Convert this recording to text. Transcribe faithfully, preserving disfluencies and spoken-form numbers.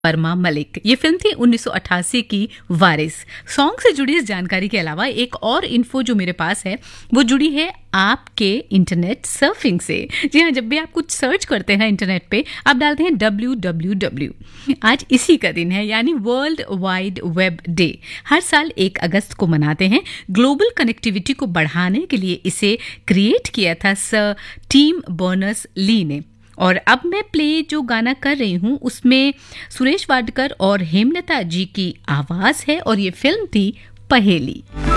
वर्मा मलिक। ये फिल्म थी उन्नीस सौ अट्ठासी की वारिस। सॉन्ग से जुड़ी इस जानकारी के अलावा एक और इन्फो जो मेरे पास है वो जुड़ी है आपके इंटरनेट सर्फिंग से। जी हाँ, जब भी आप कुछ सर्च करते हैं इंटरनेट पे आप डालते हैं डब्ल्यू डब्ल्यू डब्ल्यू। आज इसी का दिन है, यानी वर्ल्ड वाइड वेब डे। हर साल एक अगस्त को मनाते हैं। ग्लोबल कनेक्टिविटी को बढ़ाने के लिए इसे क्रिएट किया था सर टिम बर्नर्स ली ने। और अब मैं प्ले जो गाना कर रही हूँ उसमें सुरेश वाडकर और हेमलता जी की आवाज है और ये फिल्म थी पहेली।